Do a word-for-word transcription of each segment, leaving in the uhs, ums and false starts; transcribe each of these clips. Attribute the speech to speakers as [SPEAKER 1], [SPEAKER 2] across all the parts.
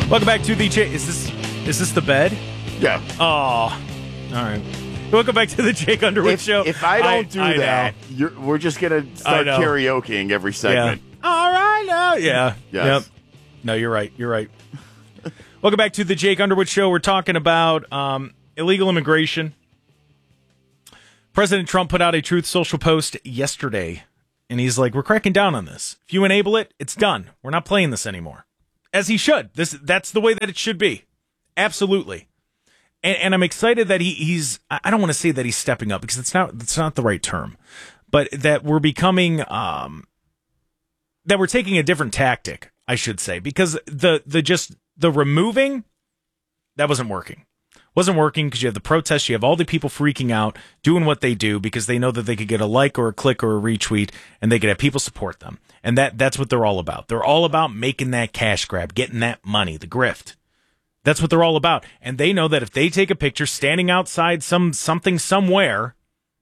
[SPEAKER 1] Welcome back to the Jake. Is this is this the bed?
[SPEAKER 2] Yeah.
[SPEAKER 1] Oh, all right. Welcome back to the Jake Underwood
[SPEAKER 2] If,
[SPEAKER 1] Show.
[SPEAKER 2] if I don't
[SPEAKER 1] I,
[SPEAKER 2] do
[SPEAKER 1] I
[SPEAKER 2] that, you're, we're just going to start
[SPEAKER 1] know.
[SPEAKER 2] karaokeing every segment.
[SPEAKER 1] Yeah. All right. Now. Yeah.
[SPEAKER 2] Yes.
[SPEAKER 1] Yep. No, you're right. You're right. Welcome back to the Jake Underwood Show. We're talking about um, illegal immigration. President Trump put out a Truth Social post yesterday, and he's like, we're cracking down on this. If you enable it, it's done. We're not playing this anymore. As he should. This That's the way that it should be. Absolutely. And, and I'm excited that he, he's, I don't want to say that he's stepping up because it's not, it's not the right term, but that we're becoming, um, that we're taking a different tactic, I should say, because the, the just, the removing, that wasn't working. Wasn't working because you have the protests, you have all the people freaking out, doing what they do because they know that they could get a like or a click or a retweet and they could have people support them. And that that's what they're all about. They're all about making that cash grab, getting that money, the grift. That's what they're all about. And they know that if they take a picture standing outside some something somewhere,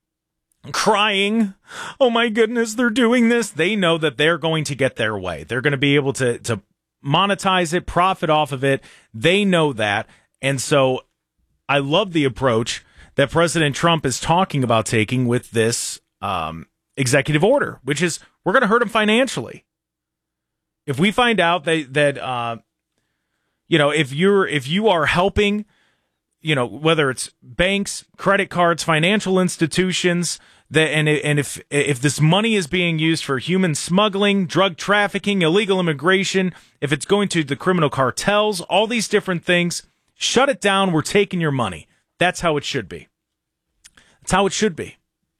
[SPEAKER 1] crying, oh my goodness, they're doing this, they know that they're going to get their way. They're going to be able to, to monetize it, profit off of it. They know that. And so I love the approach that President Trump is talking about taking with this um, executive order, which is we're going to hurt him financially. If we find out that, that uh, you know, if you're if you are helping, you know, whether it's banks, credit cards, financial institutions, that and and if if this money is being used for human smuggling, drug trafficking, illegal immigration, if it's going to the criminal cartels, all these different things, shut it down. We're taking your money. That's how it should be. That's how it should be.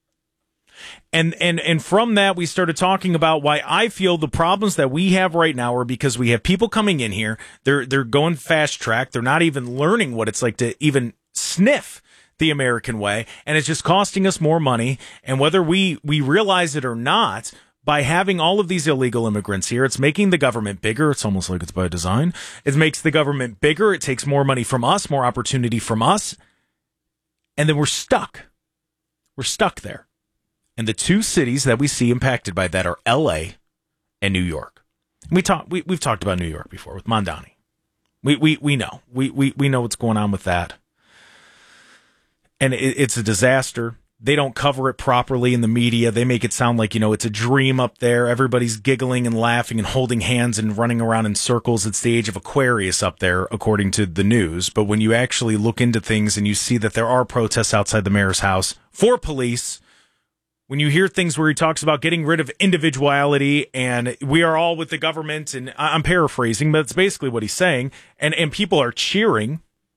[SPEAKER 1] And and and from that, we started talking about why I feel the problems that we have right now are because we have people coming in here. They're they're going fast track. They're not even learning what it's like to even sniff the American way, and it's just costing us more money. And whether we we realize it or not, by having all of these illegal immigrants here, it's making the government bigger. It's almost like it's by design. It makes the government bigger. It takes more money from us, more opportunity from us. And then we're stuck. We're stuck there. And the two cities that we see impacted by that are L A and New York. We talk, we, we've talked about New York before with Mondani. We we we know. We, we, we know what's going on with that. And it, it's a disaster. They don't cover it properly in the media. They make it sound like, you know, it's a dream up there. Everybody's giggling and laughing and holding hands and running around in circles. It's the age of Aquarius up there, according to the news. But when you actually look into things and you see that there are protests outside the mayor's house for police, when you hear things where he talks about getting rid of individuality and we are all with the government, and I'm paraphrasing, but it's basically what he's saying, and, and people are cheering,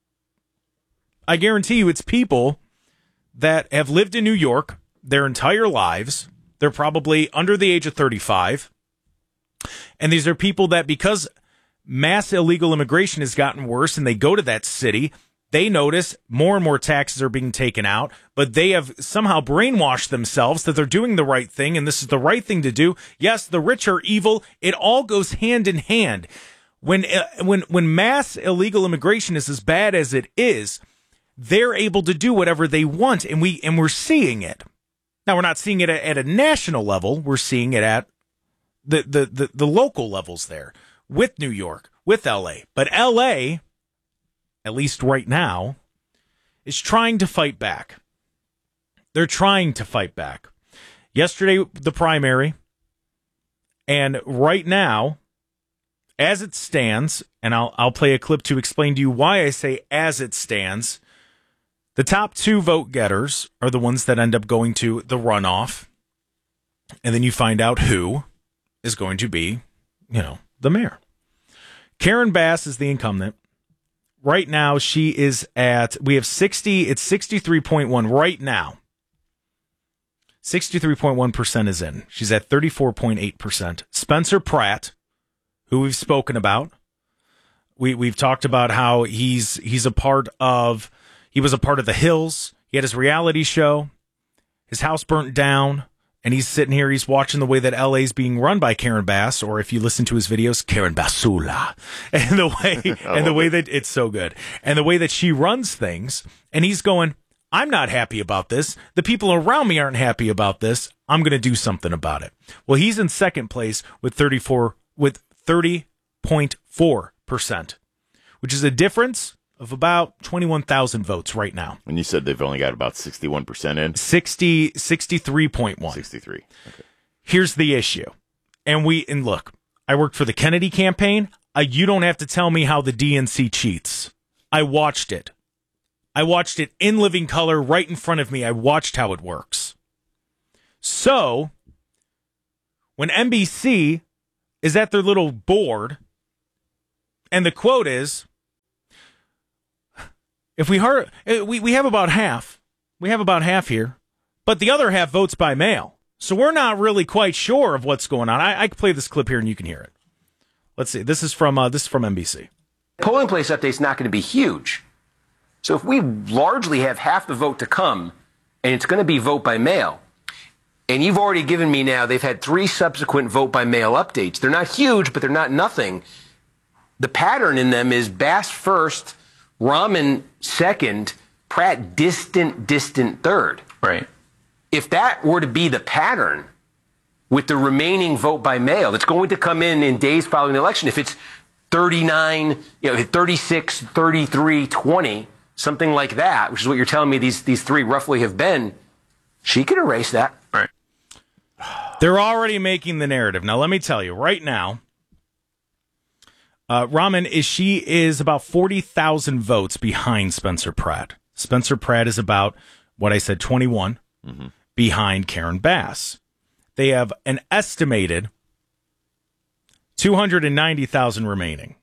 [SPEAKER 1] I guarantee you it's people that have lived in New York their entire lives. They're probably under the age of thirty-five. And these are people that, because mass illegal immigration has gotten worse and they go to that city, they notice more and more taxes are being taken out, but they have somehow brainwashed themselves that they're doing the right thing and this is the right thing to do. Yes, the rich are evil. It all goes hand in hand. When uh, when when mass illegal immigration is as bad as it is, they're able to do whatever they want, and we and we're seeing it. Now, we're not seeing it at, at a national level. We're seeing it at the, the, the, the local levels there with New York, with L A. But L A, at least right now, is trying to fight back. They're trying to fight back. Yesterday, the primary, and right now, as it stands, and I'll I'll play a clip to explain to you why I say as it stands, the top two vote getters are the ones that end up going to the runoff. And then you find out who is going to be, you know, the mayor. Karen Bass is the incumbent. Right now, she is at, we have sixty, it's sixty-three point one right now. sixty-three point one percent is in. She's at thirty-four point eight percent. Spencer Pratt, who we've spoken about. We, we've talked about how he's he's a part of, he was a part of The Hills. He had his reality show. His house burnt down. And he's sitting here, he's watching the way that L A is being run by Karen Bass, or if you listen to his videos, Karen Basula. And the way and the way that it's so good. And the way that she runs things. And he's going, I'm not happy about this. The people around me aren't happy about this. I'm going to do something about it. Well, he's in second place with thirty-four with thirty point four percent. which is a difference of about twenty-one thousand votes right now.
[SPEAKER 2] And you said they've only got about sixty-one percent in?
[SPEAKER 1] sixty, sixty-three point one.
[SPEAKER 2] sixty-three. Okay.
[SPEAKER 1] Here's the issue. And we, and look, I worked for the Kennedy campaign. Uh, you don't have to tell me how the D N C cheats. I watched it. I watched it in living color right in front of me. I watched how it works. So, when N B C is at their little board, and the quote is, if we heard, we, we have about half. We have about half here. But the other half votes by mail. So we're not really quite sure of what's going on. I, I can play this clip here and you can hear it. Let's see. This is from uh, this is from N B C.
[SPEAKER 3] Polling place update's not going to be huge. So if we largely have half the vote to come, and it's going to be vote by mail, and you've already given me now, they've had three subsequent vote by mail updates. They're not huge, but they're not nothing. The pattern in them is Bass first, Rahman second, Pratt distant, distant third.
[SPEAKER 4] Right.
[SPEAKER 3] If that were to be the pattern with the remaining vote by mail that's going to come in in days following the election, if it's thirty-nine, you know, thirty-six, thirty-three, twenty, something like that, which is what you're telling me these, these three roughly have been, she could erase that.
[SPEAKER 4] Right.
[SPEAKER 1] They're already making the narrative. Now, let me tell you, right now, uh, Rahman, is she is about forty thousand votes behind Spencer Pratt. Spencer Pratt is about, what I said, twenty-one mm-hmm. behind Karen Bass. They have an estimated two hundred ninety thousand remaining.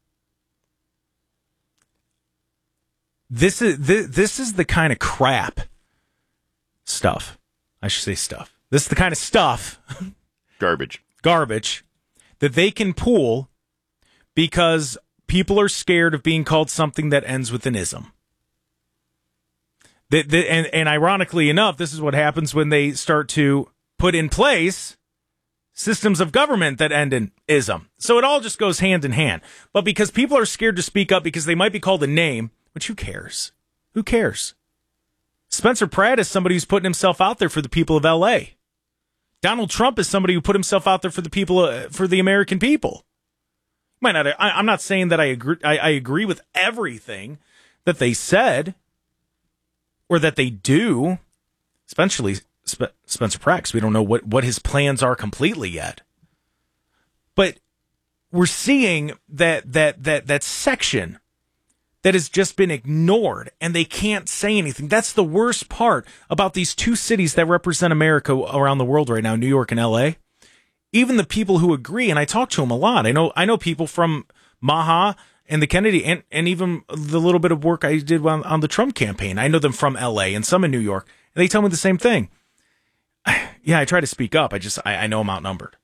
[SPEAKER 1] This is this, this is the kind of crap stuff. I should say stuff. This is the kind of stuff.
[SPEAKER 2] Garbage.
[SPEAKER 1] Garbage that they can pool because people are scared of being called something that ends with an ism. The, the, and, and ironically enough, this is what happens when they start to put in place systems of government that end in ism. So it all just goes hand in hand. But because people are scared to speak up because they might be called a name, which who cares? Who cares? Spencer Pratt is somebody who's putting himself out there for the people of L A. Donald Trump is somebody who put himself out there for the people, uh, for the American people. Might not. I, I'm not saying that I agree. I, I agree with everything that they said or that they do, especially Sp- Spencer Pratt, because we don't know what, what his plans are completely yet. But we're seeing that that that that section that has just been ignored, and they can't say anything. That's the worst part about these two cities that represent America around the world right now, New York and L A. Even the people who agree, and I talk to them a lot. I know I know people from Maha and the Kennedy, and, and even the little bit of work I did on, on the Trump campaign. I know them from L A and some in New York, and they tell me the same thing. Yeah, I try to speak up. I just I, I know I'm outnumbered.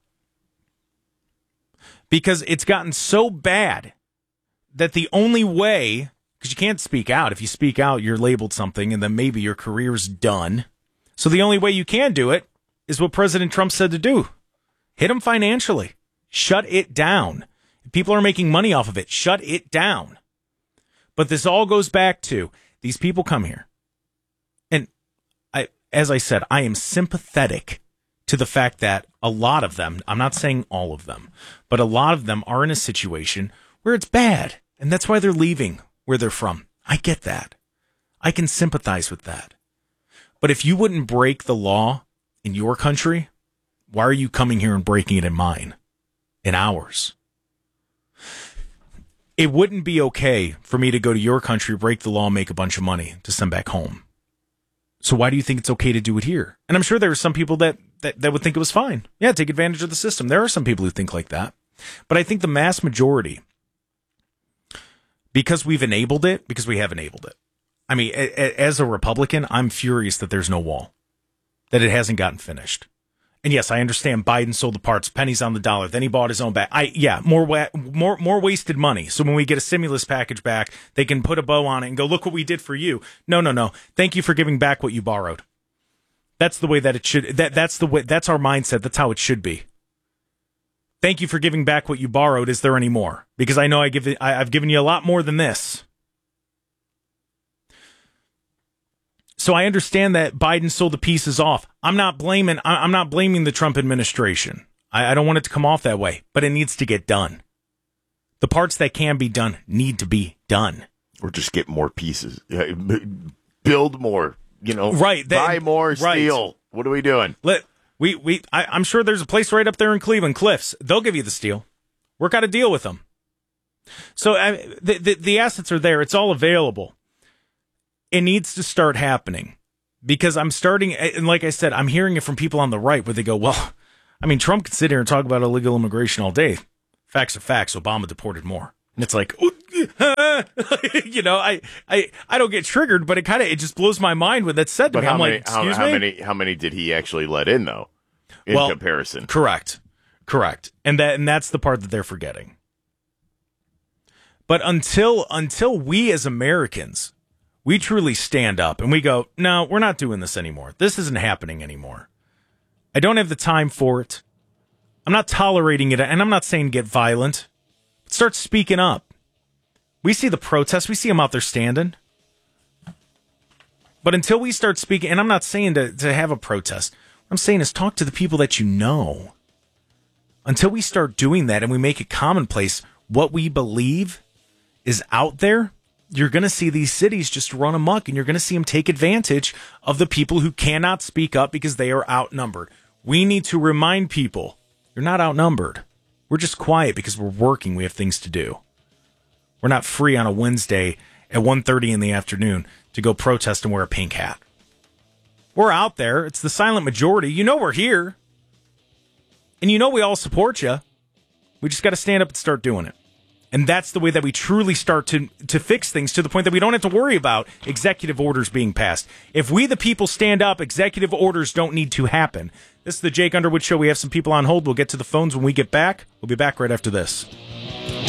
[SPEAKER 1] Because it's gotten so bad that the only way, because you can't speak out. If you speak out, you're labeled something, and then maybe your career's done. So the only way you can do it is what President Trump said to do. Hit him financially. Shut it down. If people are making money off of it, shut it down. But this all goes back to, these people come here. And I, as I said, I am sympathetic to the fact that a lot of them, I'm not saying all of them, but a lot of them are in a situation where it's bad, and that's why they're leaving where they're from. I get that. I can sympathize with that. But if you wouldn't break the law in your country, why are you coming here and breaking it in mine, in ours? It wouldn't be okay for me to go to your country, break the law, make a bunch of money to send back home. So why do you think it's okay to do it here? And I'm sure there are some people that, that, that would think it was fine. Yeah, take advantage of the system. There are some people who think like that. But I think the mass majority, because we've enabled it, because we have enabled it. I mean, a, a, as a Republican, I'm furious that there's no wall, that it hasn't gotten finished. And yes, I understand Biden sold the parts, pennies on the dollar. Then he bought his own back. I yeah, more wa- more more wasted money. So when we get a stimulus package back, they can put a bow on it and go, look what we did for you. No, no, no. Thank you for giving back what you borrowed. That's the way that it should. That that's the way. That's our mindset. That's how it should be. Thank you for giving back what you borrowed. Is there any more? Because I know I give I, I've given you a lot more than this. So I understand that Biden sold the pieces off. I'm not blaming. I'm not blaming the Trump administration. I, I don't want it to come off that way, but it needs to get done The parts that can be done need to be done.
[SPEAKER 2] Or just get more pieces. Build more. You know,
[SPEAKER 1] right, that,
[SPEAKER 2] buy more steel. Right. What are we doing?
[SPEAKER 1] Let we we. I, I'm sure there's a place right up there in Cleveland Cliffs. They'll give you the steel. Work out a deal with them. So I, the, the the assets are there. It's all available. It needs to start happening because I'm starting. And like I said, I'm hearing it from people on the right where they go, "Well, I mean, Trump can sit here and talk about illegal immigration all day. Facts are facts. Obama deported more." And it's like, you know, I, I, I don't get triggered, but it kind of it just blows my mind when that's said to
[SPEAKER 2] but
[SPEAKER 1] me.
[SPEAKER 2] How
[SPEAKER 1] I'm
[SPEAKER 2] many,
[SPEAKER 1] like, excuse
[SPEAKER 2] how,
[SPEAKER 1] me?
[SPEAKER 2] how many how many did he actually let in though? In
[SPEAKER 1] well,
[SPEAKER 2] comparison,
[SPEAKER 1] correct, correct, and that and that's the part that they're forgetting. But until until we as Americans, we truly stand up and we go, no, we're not doing this anymore. This isn't happening anymore. I don't have the time for it. I'm not tolerating it, and I'm not saying get violent. Start speaking up. We see the protests. We see them out there standing. But until we start speaking, and I'm not saying to, to have a protest. What I'm saying is talk to the people that you know. Until we start doing that and we make it commonplace, what we believe is out there, you're going to see these cities just run amok, and you're going to see them take advantage of the people who cannot speak up because they are outnumbered. We need to remind people, you're not outnumbered. We're just quiet because we're working. We have things to do. We're not free on a Wednesday at one thirty in the afternoon to go protest and wear a pink hat. We're out there. It's the silent majority. You know we're here. And you know we all support you. We just got to stand up and start doing it. And that's the way that we truly start to, to fix things to the point that we don't have to worry about executive orders being passed. If we, the people, stand up, executive orders don't need to happen. This is the Jake Underwood Show. We have some people on hold. We'll get to the phones when we get back. We'll be back right after this. You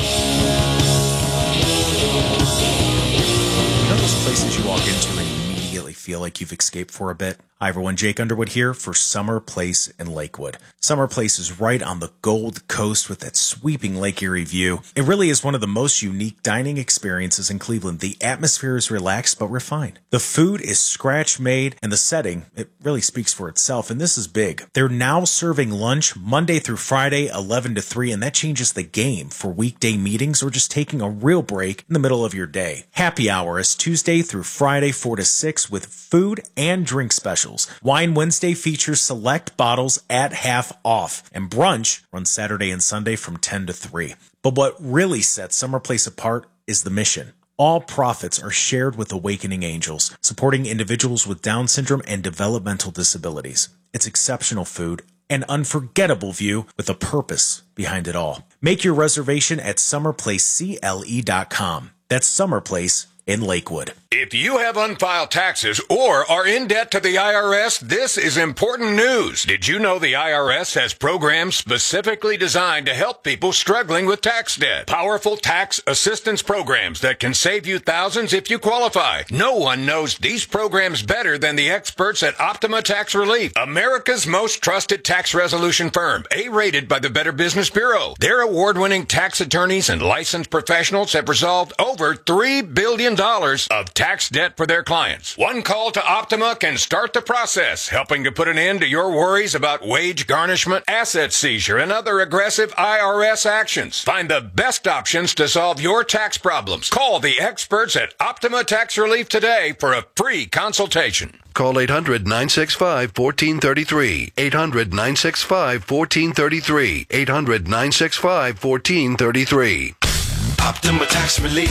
[SPEAKER 1] know those places you walk into and you immediately feel like you've escaped for a bit? Hi, everyone. Jake Underwood here for Summer Place in Lakewood. Summer Place is right on the Gold Coast with that sweeping Lake Erie view. It really is one of the most unique dining experiences in Cleveland. The atmosphere is relaxed but refined. The food is scratch-made, and the setting, it really speaks for itself, and this is big. They're now serving lunch Monday through Friday, eleven to three, and that changes the game for weekday meetings or just taking a real break in the middle of your day. Happy hour is Tuesday through Friday, four to six, with food and drink specials. Wine Wednesday features select bottles at half off, and brunch runs Saturday and Sunday from ten to three. But what really sets Summer Place apart is the mission. All profits are shared with Awakening Angels, supporting individuals with Down syndrome and developmental disabilities. It's exceptional food, an unforgettable view with a purpose behind it all. Make your reservation at summer place c l e dot com. That's Summer Place in Lakewood.
[SPEAKER 4] If you have unfiled taxes or are in debt to the I R S, this is important news. Did you know the I R S has programs specifically designed to help people struggling with tax debt? Powerful tax assistance programs that can save you thousands if you qualify. No one knows these programs better than the experts at Optima Tax Relief, America's most trusted tax resolution firm, A-rated by the Better Business Bureau. Their award-winning tax attorneys and licensed professionals have resolved over three billion dollars of tax debt for their clients. One call to Optima can start the process, helping to put an end to your worries about wage garnishment, asset seizure, and other aggressive I R S actions. Find the best options to solve your tax problems. Call the experts at Optima Tax Relief today for a free consultation.
[SPEAKER 5] Call eight hundred nine six five one four three three. eight hundred nine six five one four three three. eight hundred nine six five one four three three.
[SPEAKER 6] Optima Tax Relief.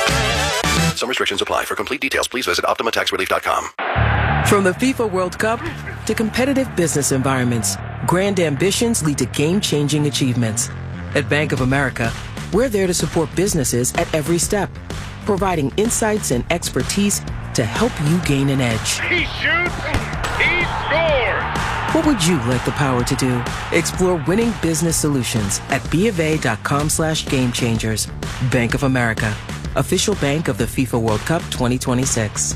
[SPEAKER 5] Some restrictions apply. For complete details, please visit optima tax relief dot com.
[SPEAKER 7] From the FIFA World Cup to competitive business environments, grand ambitions lead to game-changing achievements. At Bank of America, we're there to support businesses at every step, providing insights and expertise to help you gain an edge.
[SPEAKER 8] He shoots, he scores!
[SPEAKER 7] What would you like the power to do? Explore winning business solutions at BofA.com slash game changers. Bank of America, official bank of the FIFA World Cup twenty twenty-six.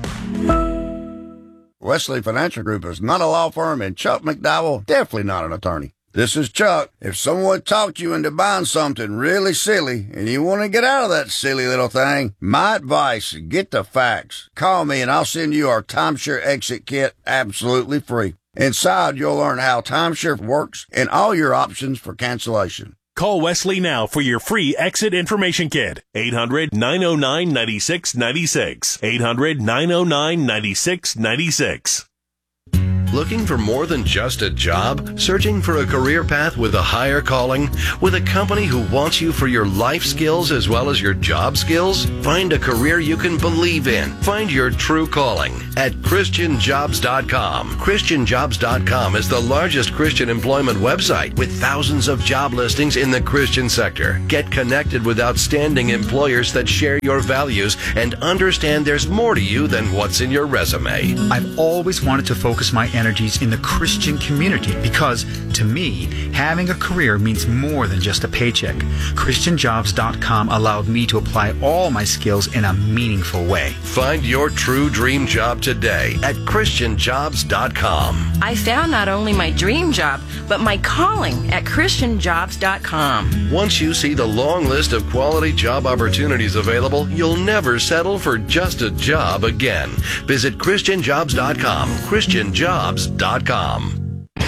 [SPEAKER 9] Wesley Financial Group is not a law firm, and Chuck McDowell definitely not an attorney. This is Chuck. If someone talked you into buying something really silly and you want to get out of that silly little thing, my advice, get the facts. Call me and I'll send you our timeshare exit kit absolutely free. Inside, you'll learn how timeshare works and all your options for cancellation.
[SPEAKER 10] Call Wesley now for your free exit information kit. eight hundred, nine oh nine, nine six nine six. eight hundred, nine oh nine, nine six nine six.
[SPEAKER 5] Looking for more than just a job? Searching for a career path with a higher calling? With a company who wants you for your life skills as well as your job skills? Find a career you can believe in. Find your true calling at Christian Jobs dot com. Christian Jobs dot com is the largest Christian employment website with thousands of job listings in the Christian sector. Get connected with outstanding employers that share your values and understand there's more to you than what's in your resume.
[SPEAKER 11] I've always wanted to focus my energies in the Christian community because, to me, having a career means more than just a paycheck. Christian Jobs dot com allowed me to apply all my skills in a meaningful way.
[SPEAKER 5] Find your true dream job today at Christian Jobs dot com.
[SPEAKER 12] I found not only my dream job, but my calling at Christian Jobs dot com.
[SPEAKER 5] Once you see the long list of quality job opportunities available, you'll never settle for just a job again. Visit Christian Jobs dot com. Christian Jobs dot com.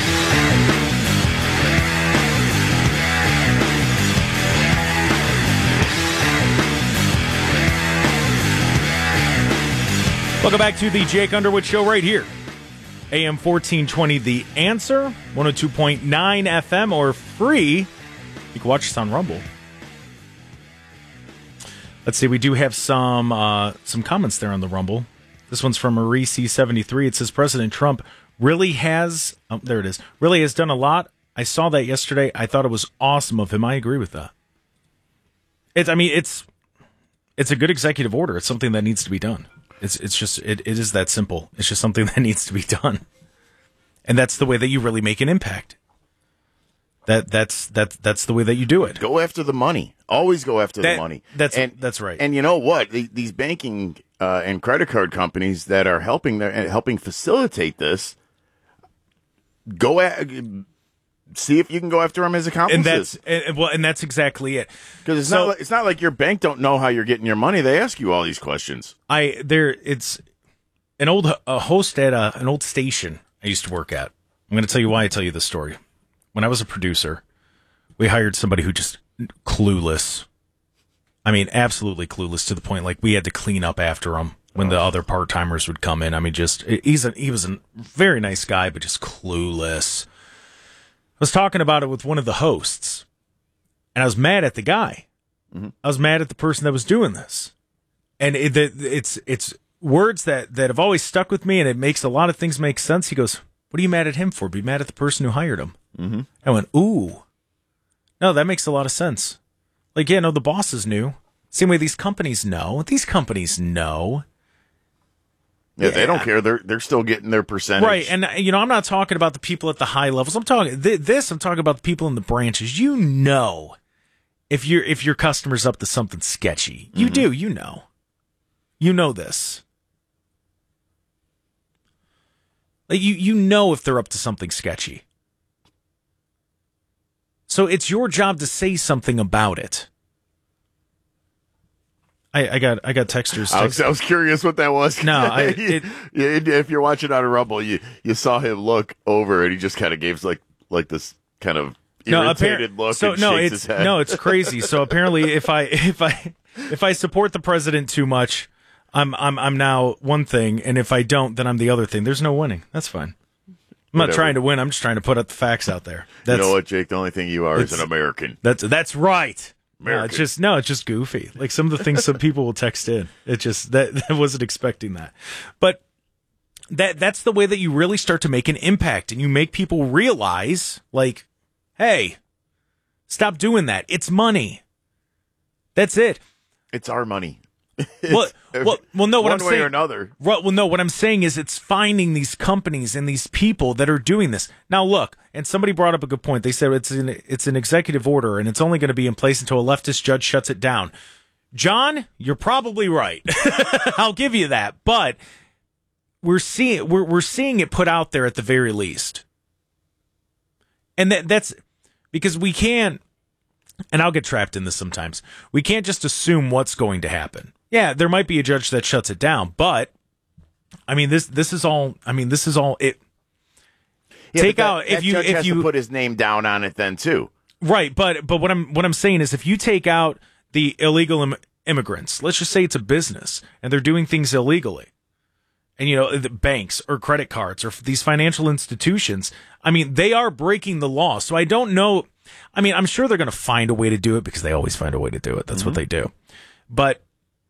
[SPEAKER 1] Welcome back to the Jake Underwood Show right here. A M fourteen twenty, The Answer, one oh two point nine F M, or free. You can watch us on Rumble. Let's see, we do have some uh, some comments there on the Rumble. This one's from Marie C seventy-three. It says, President Trump really has, oh, there it is, really has done a lot. I saw that yesterday. I thought it was awesome of him. I agree with that. It's, I mean, it's it's a good executive order. It's something that needs to be done. It's it's just, it, it is that simple. It's just something that needs to be done. And that's the way that you really make an impact. That that's that that's the way that you do it.
[SPEAKER 2] Go after the money. Always go after
[SPEAKER 1] that,
[SPEAKER 2] the money.
[SPEAKER 1] That's
[SPEAKER 2] and,
[SPEAKER 1] that's right.
[SPEAKER 2] And you know what? The, these banking uh, and credit card companies that are helping their helping facilitate this, go at, see if you can go after them as accomplices.
[SPEAKER 1] And that's and, well, and that's exactly it.
[SPEAKER 2] Because it's
[SPEAKER 1] so,
[SPEAKER 2] not like, it's not like your bank don't know how you're getting your money. They ask you all these questions.
[SPEAKER 1] I there it's an old a host at a, an old station I used to work at. I'm going to tell you why I tell you this story. When I was a producer, we hired somebody who just clueless. I mean, absolutely clueless to the point like we had to clean up after him when the other part timers would come in. I mean, just he's a, he was a very nice guy, but just clueless. I was talking about it with one of the hosts, and I was mad at the guy. Mm-hmm. I was mad at the person that was doing this, and it, it's it's words that, that have always stuck with me, and it makes a lot of things make sense. He goes, "What are you mad at him for? Be mad at the person who hired him." Mm-hmm. I went, "Ooh, no, that makes a lot of sense." Like, yeah, no, the bosses knew. Same way these companies know. These companies know.
[SPEAKER 2] Yeah, they don't care. They're they're still getting their percentage.
[SPEAKER 1] Right, and, you know, I'm not talking about the people at the high levels. I'm talking th- this. I'm talking about the people in the branches. You know, if you're if your customer's up to something sketchy, you mm-hmm. do. You know, you know this. Like you you know if they're up to something sketchy. So it's your job to say something about it. I, I got I got texters.
[SPEAKER 2] I was, I was curious what that was.
[SPEAKER 1] No, I, it,
[SPEAKER 2] if you're watching on a Rumble, you, you saw him look over and he just kind of gave like like this kind of irritated
[SPEAKER 1] no,
[SPEAKER 2] look.
[SPEAKER 1] So
[SPEAKER 2] and
[SPEAKER 1] no,
[SPEAKER 2] shakes
[SPEAKER 1] it's
[SPEAKER 2] his head.
[SPEAKER 1] no, it's crazy. So apparently, if I if I if I support the president too much, I'm I'm I'm now one thing, and if I don't, then I'm the other thing. There's no winning. That's fine. I'm not
[SPEAKER 2] Whatever.
[SPEAKER 1] trying to win. I'm just trying to put up the facts out there. That's,
[SPEAKER 2] you know what, Jake? The only thing you are is an American.
[SPEAKER 1] That's that's right.
[SPEAKER 2] American.
[SPEAKER 1] No, it's just no, it's just goofy. Like some of the things some people will text in. It just that I wasn't expecting that. But that that's the way that you really start to make an impact, and you make people realize, like, hey, stop doing that. It's money. That's it.
[SPEAKER 2] It's our money.
[SPEAKER 1] Well, well, well, no. What
[SPEAKER 2] one
[SPEAKER 1] I'm
[SPEAKER 2] way
[SPEAKER 1] saying,
[SPEAKER 2] or another.
[SPEAKER 1] Well, well, no. What I'm saying is, it's finding these companies and these people that are doing this. Now, look, and somebody brought up a good point. They said it's an it's an executive order, and it's only going to be in place until a leftist judge shuts it down. John, you're probably right. I'll give you that. But we're seeing we're we're seeing it put out there at the very least, and that that's because we can't. And I'll get trapped in this sometimes. We can't just assume what's going to happen. Yeah, there might be a judge that shuts it down, but I mean this this is all I mean this is all it
[SPEAKER 2] yeah,
[SPEAKER 1] take
[SPEAKER 2] that,
[SPEAKER 1] out if
[SPEAKER 2] that
[SPEAKER 1] you
[SPEAKER 2] judge
[SPEAKER 1] if
[SPEAKER 2] has
[SPEAKER 1] you
[SPEAKER 2] to put his name down on it then too.
[SPEAKER 1] Right, but but what I'm what I'm saying is, if you take out the illegal Im- immigrants, let's just say it's a business and they're doing things illegally, and you know the banks or credit cards or these financial institutions, I mean, they are breaking the law. So I don't know. I mean, I'm sure they're going to find a way to do it because they always find a way to do it. That's mm-hmm. what they do. But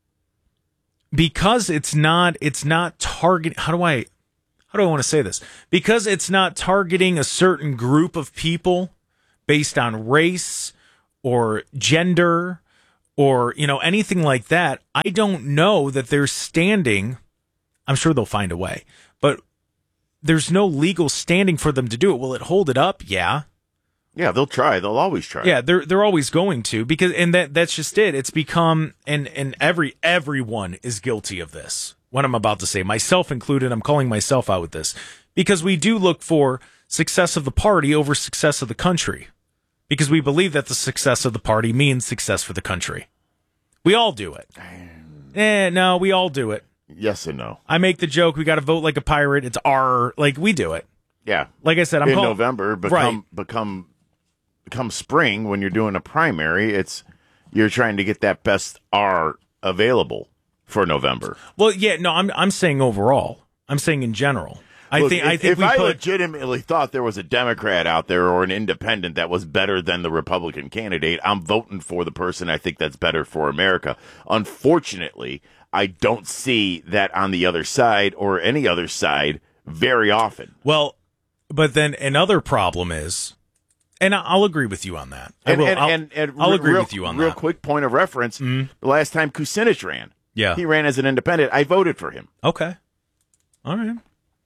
[SPEAKER 1] because it's not it's not target. How do I how do I want to say this? Because it's not targeting a certain group of people based on race or gender or, you know, anything like that, I don't know that they're standing. I'm sure they'll find a way, but there's no legal standing for them to do it. Will it hold it up? Yeah.
[SPEAKER 2] Yeah, they'll try. They'll always try.
[SPEAKER 1] Yeah, they're they're always going to, because and that that's just it. It's become and and every everyone is guilty of this. What I'm about to say, myself included, I'm calling myself out with this, because we do look for success of the party over success of the country. Because we believe that the success of the party means success for the country. We all do it. Eh, no, we all do it.
[SPEAKER 2] Yes and no.
[SPEAKER 1] I make the joke, we got to vote like a pirate. It's our, like, we do it.
[SPEAKER 2] Yeah.
[SPEAKER 1] Like I said, I'm
[SPEAKER 2] in
[SPEAKER 1] call-
[SPEAKER 2] November, become,
[SPEAKER 1] right.
[SPEAKER 2] become, become spring when you're doing a primary, it's, you're trying to get that best R available for November.
[SPEAKER 1] Well, yeah, no, I'm, I'm saying overall. I'm saying in general. I
[SPEAKER 2] Look,
[SPEAKER 1] think
[SPEAKER 2] if,
[SPEAKER 1] I think
[SPEAKER 2] if
[SPEAKER 1] we
[SPEAKER 2] I
[SPEAKER 1] put,
[SPEAKER 2] legitimately thought there was a Democrat out there or an independent that was better than the Republican candidate, I'm voting for the person I think that's better for America. Unfortunately, I don't see that on the other side or any other side very often.
[SPEAKER 1] Well, but then another problem is, and I'll agree with you on that. I
[SPEAKER 2] and,
[SPEAKER 1] will.
[SPEAKER 2] and,
[SPEAKER 1] I'll,
[SPEAKER 2] and, and
[SPEAKER 1] I'll agree
[SPEAKER 2] real,
[SPEAKER 1] with you on
[SPEAKER 2] real
[SPEAKER 1] that.
[SPEAKER 2] Real quick point of reference:
[SPEAKER 1] mm-hmm.
[SPEAKER 2] the last time Kucinich ran,
[SPEAKER 1] yeah,
[SPEAKER 2] he ran as an independent. I voted for him.
[SPEAKER 1] Okay, all right.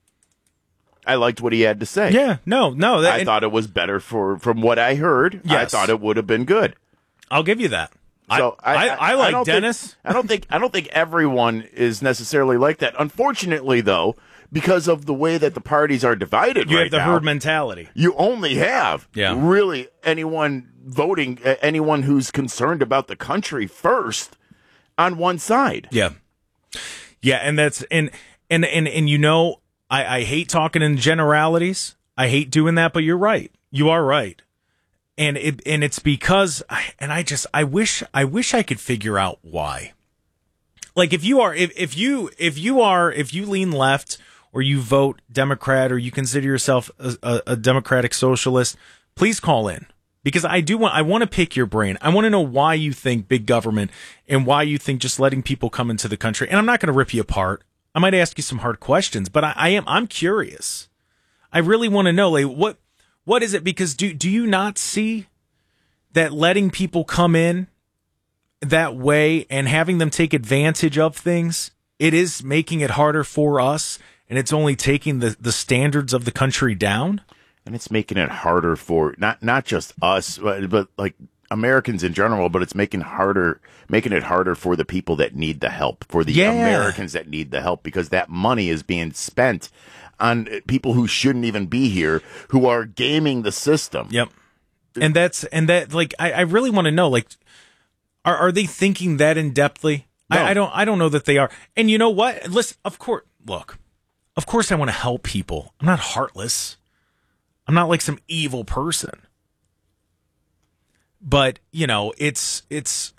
[SPEAKER 2] I liked what he had to say.
[SPEAKER 1] Yeah, no, no. That,
[SPEAKER 2] I
[SPEAKER 1] and,
[SPEAKER 2] thought it was better for from what I heard.
[SPEAKER 1] Yes.
[SPEAKER 2] I thought it would have been good.
[SPEAKER 1] I'll give you that.
[SPEAKER 2] So
[SPEAKER 1] I, I, I, I like
[SPEAKER 2] don't
[SPEAKER 1] Dennis.
[SPEAKER 2] Think, I don't think I don't think everyone is necessarily like that. Unfortunately, though, because of the way that the parties are divided,
[SPEAKER 1] you
[SPEAKER 2] right
[SPEAKER 1] have the
[SPEAKER 2] now,
[SPEAKER 1] herd mentality.
[SPEAKER 2] You only have
[SPEAKER 1] yeah.
[SPEAKER 2] really anyone voting, anyone who's concerned about the country first on one side.
[SPEAKER 1] Yeah, yeah, and that's and and and and you know. I, I hate talking in generalities. I hate doing that, but you're right. You are right. And it and it's because and I just I wish I wish I could figure out why. Like if you are if, if you if you are if you lean left or you vote Democrat or you consider yourself a, a, a democratic socialist, please call in. Because I do want I want to pick your brain. I want to know why you think big government and why you think just letting people come into the country. And I'm not going to rip you apart. I might ask you some hard questions, but I, I am I'm curious. I really want to know, like, what what is it? Because do do you not see that letting people come in that way and having them take advantage of things, it is making it harder for us, and it's only taking the, the standards of the country down?
[SPEAKER 2] And it's making it harder for not not just us, but, but like Americans in general, but it's making harder, making it harder for the people that need the help, for the
[SPEAKER 1] yeah.
[SPEAKER 2] Americans that need the help, because that money is being spent on people who shouldn't even be here, who are gaming the system.
[SPEAKER 1] Yep. And that's, and that, like, I, I really want to know, like, are, are they thinking that in depthly?
[SPEAKER 2] No.
[SPEAKER 1] I, I don't, I don't know that they are. And you know what? Listen, of course, look, of course I want to help people. I'm not heartless. I'm not like some evil person. But, you know, it's, it's,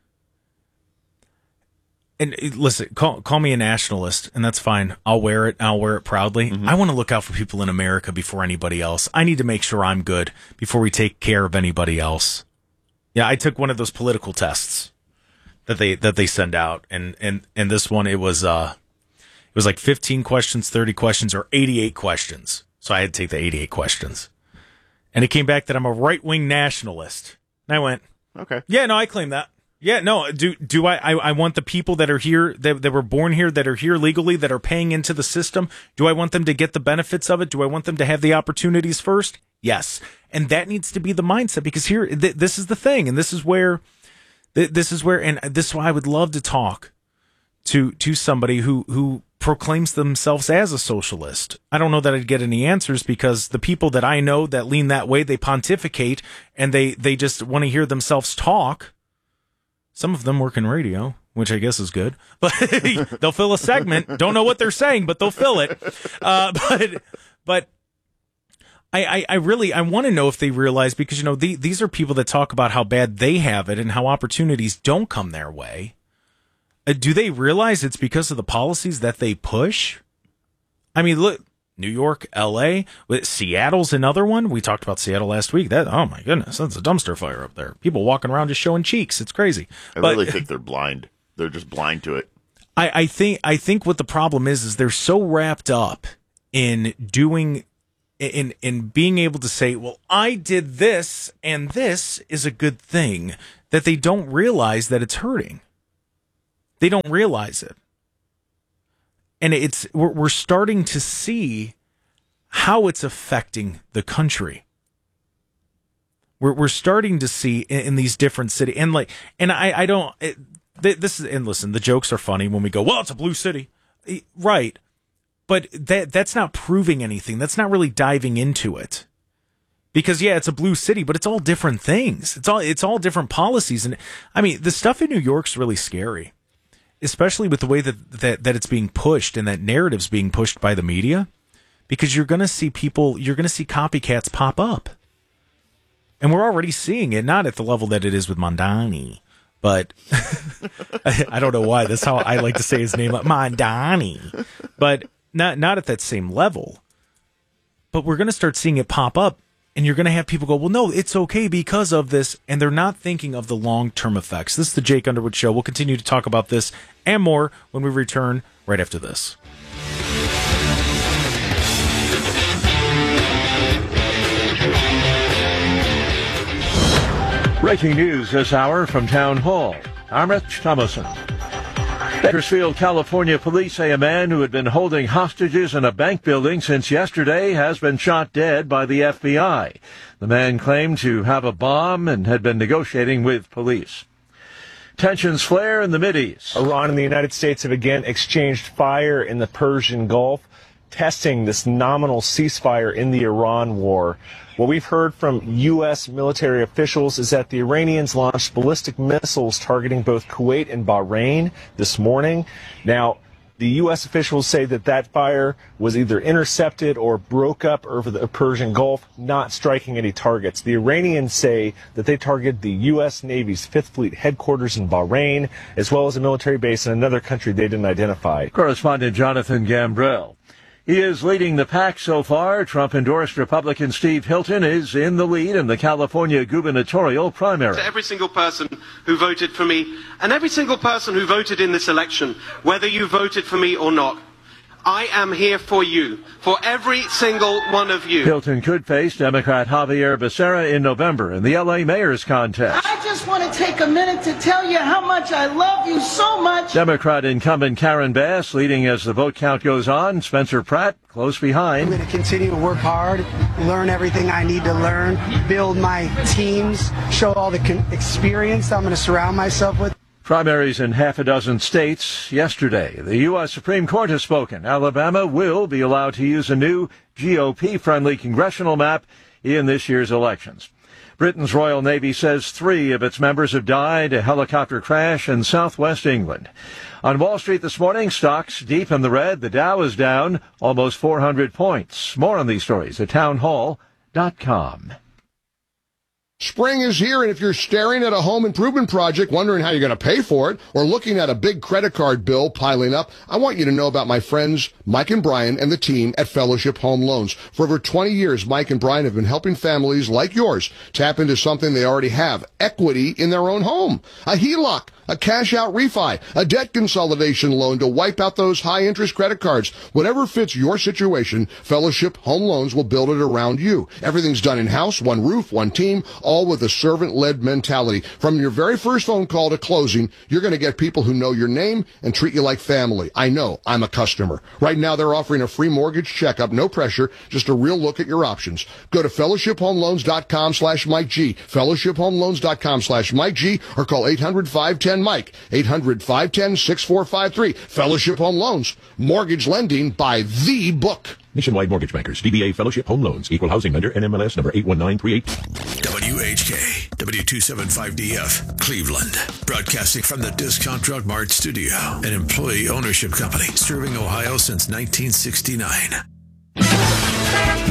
[SPEAKER 1] and listen, call, call me a nationalist, and that's fine. I'll wear it. I'll wear it proudly. Mm-hmm. I want to look out for people in America before anybody else. I need to make sure I'm good before we take care of anybody else. Yeah, I took one of those political tests that they, that they send out. And, and, and this one, it was, uh, it was like fifteen questions, thirty questions, or eighty-eight questions. So I had to take the eighty-eight questions. And it came back that I'm a right-wing nationalist. And I went,
[SPEAKER 2] okay.
[SPEAKER 1] Yeah, no, I claim that. Yeah, no, do do I, I, I want the people that are here, that, that were born here, that are here legally, that are paying into the system, do I want them to get the benefits of it? Do I want them to have the opportunities first? Yes. And that needs to be the mindset, because here, th- this is the thing, and this is where, th- this is where, and this is why I would love to talk to to somebody who, who proclaims themselves as a socialist. I don't know that I'd get any answers, because the people that I know that lean that way, they pontificate, and they, they just want to hear themselves talk. Some of them work in radio, which I guess is good, but they'll fill a segment. Don't know what they're saying, but they'll fill it. Uh, but, but I, I, I really, I want to know if they realize, because, you know, the, these are people that talk about how bad they have it and how opportunities don't come their way. Uh, do they realize it's because of the policies that they push? I mean, look, New York, L A, Seattle's another one. We talked about Seattle last week. That, oh my goodness, that's a dumpster fire up there. People walking around just showing cheeks. It's crazy.
[SPEAKER 2] I
[SPEAKER 1] but,
[SPEAKER 2] really think they're blind. They're just blind to it.
[SPEAKER 1] I, I think, I think what the problem is, is they're so wrapped up in doing, in, in being able to say, well, I did this and this is a good thing, that they don't realize that it's hurting. They don't realize it. And it's we're, we're starting to see how it's affecting the country. We're we're starting to see in, in these different cities, and like, and I I don't. It, this is, and listen, the jokes are funny when we go, well, it's a blue city, right? But that that's not proving anything. That's not really diving into it, because yeah, it's a blue city, but it's all different things. It's all it's all different policies, and I mean, the stuff in New York's really scary. Especially with the way that, that, that it's being pushed and that narrative's being pushed by the media, because you're going to see people, you're going to see copycats pop up. And we're already seeing it, not at the level that it is with Mondani, but I, I don't know why. That's how I like to say his name, like Mondani, but not, not at that same level. But we're going to start seeing it pop up. And you're going to have people go, well, no, it's okay because of this. And they're not thinking of the long-term effects. This is the Jake Underwood Show. We'll continue to talk about this and more when we return right after this.
[SPEAKER 13] Breaking news this hour from Town Hall. I'm Rich Thomason. Bakersfield, California police say a man who had been holding hostages in a bank building since yesterday has been shot dead by the F B I. The man claimed to have a bomb and had been negotiating with police. Tensions flare in the Mideast.
[SPEAKER 14] Iran and the United States have again exchanged fire in the Persian Gulf, testing this nominal ceasefire in the Iran war. What we've heard from U S military officials is that the Iranians launched ballistic missiles targeting both Kuwait and Bahrain this morning. Now, the U S officials say that that fire was either intercepted or broke up over the Persian Gulf, not striking any targets. The Iranians say that they targeted the U S Navy's Fifth Fleet headquarters in Bahrain, as well as a military base in another country they didn't identify.
[SPEAKER 13] Correspondent Jonathan Gambrell. He is leading the pack so far. Trump-endorsed Republican Steve Hilton is in the lead in the California gubernatorial primary.
[SPEAKER 15] To every single person who voted for me, and every single person who voted in this election, whether you voted for me or not, I am here for you, for every single one of you.
[SPEAKER 13] Hilton could face Democrat Javier Becerra in November in the L A mayor's contest.
[SPEAKER 16] I just want to take a minute to tell you how much I love you so much.
[SPEAKER 13] Democrat incumbent Karen Bass leading as the vote count goes on. Spencer Pratt close behind.
[SPEAKER 17] I'm going to continue to work hard, learn everything I need to learn, build my teams, show all the con- experience I'm going to surround myself with.
[SPEAKER 13] Primaries in half a dozen states yesterday. The U S Supreme Court has spoken. Alabama will be allowed to use a new G O P-friendly congressional map in this year's elections. Britain's Royal Navy says three of its members have died, a helicopter crash in southwest England. On Wall Street this morning, stocks deep in the red. The Dow is down almost four hundred points. More on these stories at town hall dot com.
[SPEAKER 18] Spring is here, and if you're staring at a home improvement project, wondering how you're going to pay for it, or looking at a big credit card bill piling up, I want you to know about my friends Mike and Brian and the team at Fellowship Home Loans. For over twenty years, Mike and Brian have been helping families like yours tap into something they already have, equity in their own home. A H E L O C, a cash-out refi, a debt consolidation loan to wipe out those high-interest credit cards. Whatever fits your situation, Fellowship Home Loans will build it around you. Everything's done in-house, one roof, one team, all with a servant-led mentality. From your very first phone call to closing, you're going to get people who know your name and treat you like family. I know. I'm a customer. Right now, they're offering a free mortgage checkup, no pressure, just a real look at your options. Go to fellowship home loans dot com slash Mike G, fellowship home loans dot com slash Mike G, or call eight hundred, five one zero, Mike, eight hundred, five one zero, six four five three. Fellowship Home Loans, mortgage lending by the book.
[SPEAKER 19] Nationwide Mortgage Bankers, D B A Fellowship Home Loans, Equal Housing Lender, N M L S number eight one nine three eight.
[SPEAKER 20] W H K, W two seventy-five D F, Cleveland. Broadcasting from the Discount Drug Mart studio, an employee ownership company serving Ohio since nineteen sixty-nine.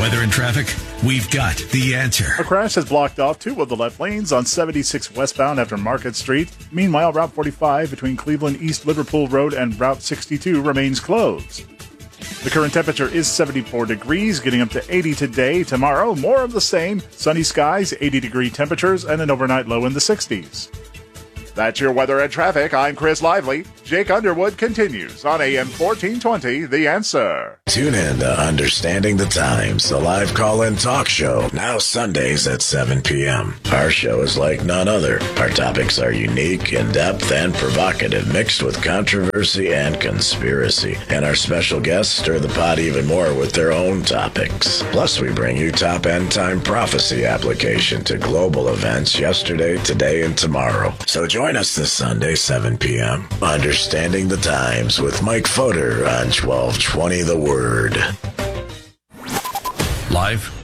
[SPEAKER 20] Weather and traffic, we've got the answer.
[SPEAKER 21] A crash has blocked off two of the left lanes on seventy-six westbound after Market Street. Meanwhile, Route forty-five between Cleveland East Liverpool Road and Route sixty-two remains closed. The current temperature is seventy-four degrees, getting up to eighty today. Tomorrow, more of the same. Sunny skies, eighty degree temperatures, and an overnight low in the sixties. That's your weather and traffic. I'm Chris Lively. Jake Underwood continues on A M fourteen twenty, The Answer.
[SPEAKER 22] Tune in to Understanding the Times, the live call-in talk show, now Sundays at seven p.m. Our show is like none other. Our topics are unique, in-depth, and provocative, mixed with controversy and conspiracy. And our special guests stir the pot even more with their own topics. Plus, we bring you top end-time prophecy application to global events yesterday, today, and tomorrow. So join us this Sunday, seven p.m. Understanding the Times with Mike Fodor on twelve twenty The Word.
[SPEAKER 20] Live.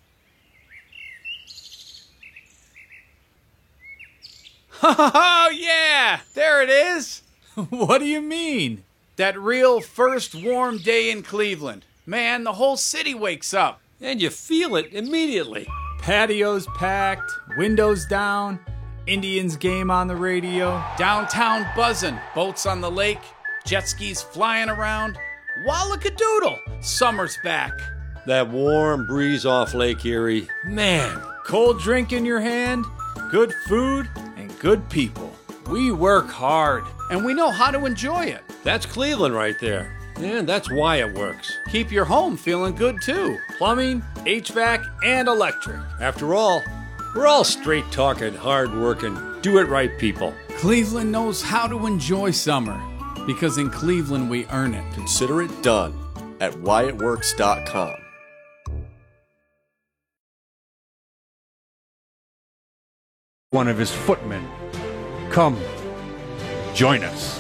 [SPEAKER 23] Oh, yeah! There it is! What do you mean? That real first warm day in Cleveland. Man, the whole city wakes up.
[SPEAKER 24] And you feel it immediately.
[SPEAKER 23] Patios packed, windows down, Indians game on the radio, downtown buzzing, boats on the lake, jet skis flying around. Wallakadoodle! Summer's back.
[SPEAKER 24] That warm breeze off Lake Erie. Man.
[SPEAKER 23] Cold drink in your hand, good food, and good people. We work hard, and we know how to enjoy it.
[SPEAKER 24] That's Cleveland right there. And that's why it works.
[SPEAKER 23] Keep your home feeling good, too. Plumbing, H V A C, and electric.
[SPEAKER 24] After all, we're all straight-talking, hard-working, do-it-right people.
[SPEAKER 23] Cleveland knows how to enjoy summer. Because in Cleveland, we earn it.
[SPEAKER 25] Consider it done at why it works dot com.
[SPEAKER 26] One of his footmen. Come, join us.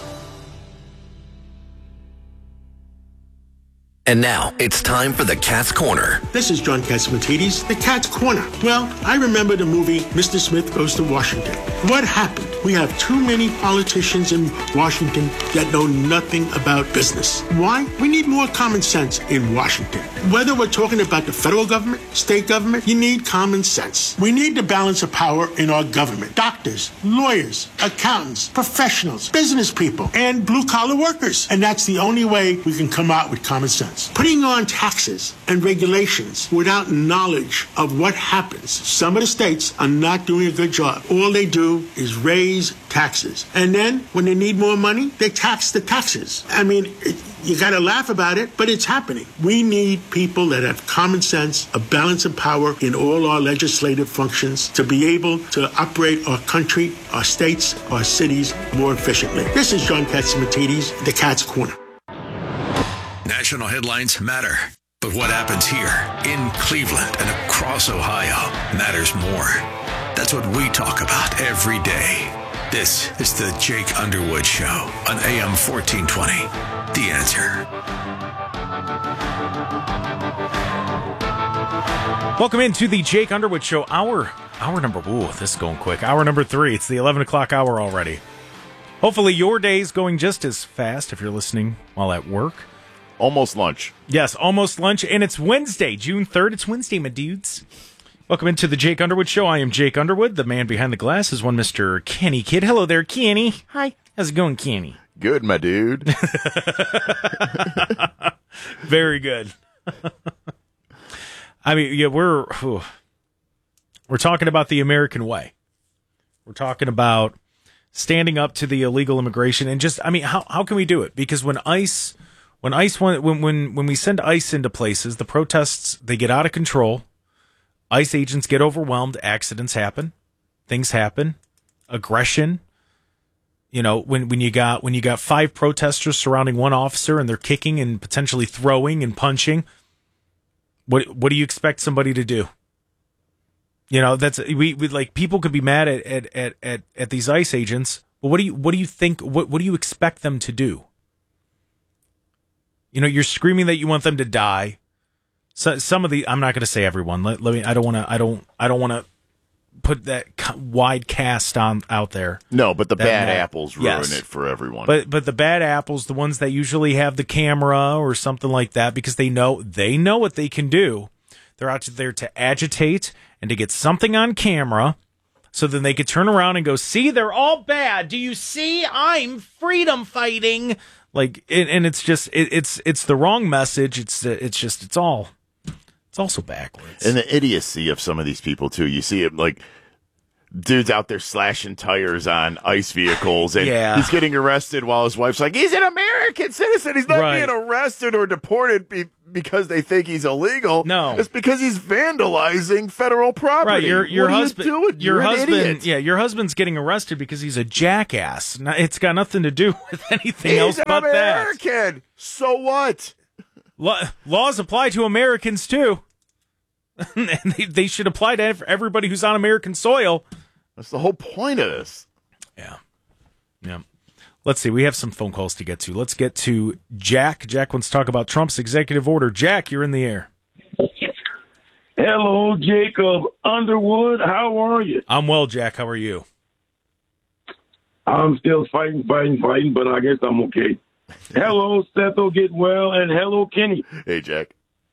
[SPEAKER 5] And now, it's time for the Cat's Corner.
[SPEAKER 27] This is John Catsimatidis, the Cat's Corner. Well, I remember the movie Mister Smith Goes to Washington. What happened? We have too many politicians in Washington that know nothing about business. Why? We need more common sense in Washington. Whether we're talking about the federal government, state government, you need common sense. We need the balance of power in our government. Doctors, lawyers, accountants, professionals, business people, and blue-collar workers. And that's the only way we can come out with common sense. Putting on taxes and regulations without knowledge of what happens. Some of the states are not doing a good job. All they do is raise taxes. And then when they need more money, they tax the taxes. I mean, it, you got to laugh about it, but it's happening. We need people that have common sense, a balance of power in all our legislative functions to be able to operate our country, our states, our cities more efficiently. This is John Catsimatidis, the Cat's Corner.
[SPEAKER 20] National headlines matter, but what happens here in Cleveland and across Ohio matters more. That's what we talk about every day. This is the Jake Underwood Show on A M fourteen twenty. The Answer.
[SPEAKER 1] Welcome into the Jake Underwood Show. Hour, hour number, ooh, this is going quick. Hour number three. It's the eleven o'clock hour already. Hopefully your day's going just as fast if you're listening while at work.
[SPEAKER 2] Almost lunch.
[SPEAKER 1] Yes, almost lunch. And it's Wednesday, June third. It's Wednesday, my dudes. Welcome into the Jake Underwood Show. I am Jake Underwood. The man behind the glass is one Mister Kenny Kidd. Hello there, Kenny. Hi. How's it going, Kenny?
[SPEAKER 2] Good, my dude.
[SPEAKER 1] Very good. I mean, yeah, we're whew, we're talking about the American way. We're talking about standing up to the illegal immigration and just, I mean, how how can we do it? Because when ICE... When ICE when when when we send ICE into places, the protests, they get out of control. ICE agents get overwhelmed, accidents happen, things happen, aggression. You know, when when you got when you got five protesters surrounding one officer and they're kicking and potentially throwing and punching, what what do you expect somebody to do? You know, that's we, we like people could be mad at at, at, at at these ICE agents, but what do you what do you think what what do you expect them to do? You know, you're screaming that you want them to die. So, some of the, I'm not going to say everyone. Let, let me. I don't want to. I don't. I don't want to put that wide cast on out there.
[SPEAKER 2] No, but the bad
[SPEAKER 1] that,
[SPEAKER 2] apples ruin yes. it for everyone.
[SPEAKER 1] But but the bad apples, the ones that usually have the camera or something like that, because they know they know what they can do. They're out there to agitate and to get something on camera so then they could turn around and go, see, they're all bad. Do you see? I'm freedom fighting. Like, it, and it's just, it, it's it's the wrong message. It's it's just, it's all, it's also backwards.
[SPEAKER 2] And the idiocy of some of these people, too. You see it like dudes out there slashing tires on ICE vehicles, and
[SPEAKER 1] yeah.
[SPEAKER 2] he's getting arrested while his wife's like, he's an American citizen. He's not
[SPEAKER 1] Right.
[SPEAKER 2] being arrested or deported be- because they think he's illegal.
[SPEAKER 1] No.
[SPEAKER 2] It's because he's vandalizing federal property.
[SPEAKER 1] Right, your your
[SPEAKER 2] what are
[SPEAKER 1] husband,
[SPEAKER 2] you doing?
[SPEAKER 1] your
[SPEAKER 2] You're an
[SPEAKER 1] husband,
[SPEAKER 2] idiot.
[SPEAKER 1] yeah, your husband's getting arrested because he's a jackass. No, it's got nothing to do with anything
[SPEAKER 2] He's
[SPEAKER 1] else
[SPEAKER 2] an
[SPEAKER 1] but that.
[SPEAKER 2] American. So what?
[SPEAKER 1] Law, laws apply to Americans too, and they, they should apply to ev- everybody who's on American soil.
[SPEAKER 2] That's the whole point of this.
[SPEAKER 1] Yeah, yeah. Let's see. We have some phone calls to get to. Let's get to Jack. Jack wants to talk about Trump's executive order. Jack, you're in the air.
[SPEAKER 3] Hello, Jacob Underwood. How are you?
[SPEAKER 1] I'm well, Jack. How are you?
[SPEAKER 3] I'm still fighting, fighting, fighting, but I guess I'm okay. Hello, Sethel Getwell, and hello, Kenny.
[SPEAKER 2] Hey, Jack.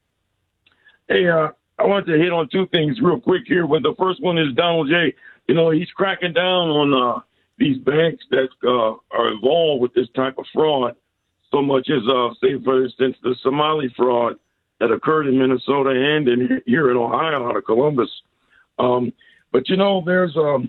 [SPEAKER 3] Hey, uh, I want to hit on two things real quick here. But the first one is Donald J. You know, he's cracking down on uh, these banks that uh, are involved with this type of fraud, so much as, uh, say, for instance, the Somali fraud that occurred in Minnesota and in here in Ohio out of Columbus. Um, but, you know, there's um,